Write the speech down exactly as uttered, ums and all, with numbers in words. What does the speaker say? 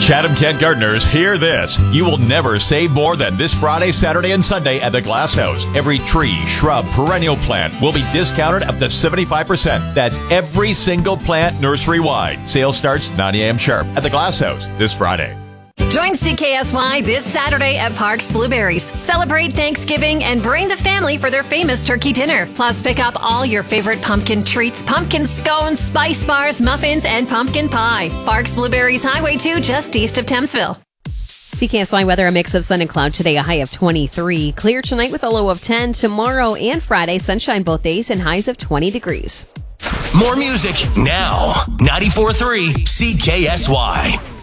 Chatham-Kent gardeners, hear this. You will never save more than this Friday, Saturday, and Sunday at the Glass House. Every tree, shrub, perennial plant will be discounted up to seventy-five percent. That's every single plant nursery-wide. Sale starts nine a.m. sharp at the Glass House this Friday. Join C K S Y this Saturday at Parks Blueberries. Celebrate Thanksgiving and bring the family for their famous turkey dinner. Plus, pick up all your favorite pumpkin treats, pumpkin scones, spice bars, muffins, and pumpkin pie. Parks Blueberries, Highway two, just east of Thamesville. C K S Y weather, a mix of sun and cloud today, a high of twenty-three. Clear tonight with a low of ten. Tomorrow and Friday, sunshine both days and highs of twenty degrees. More music now. ninety-four point three C K S Y.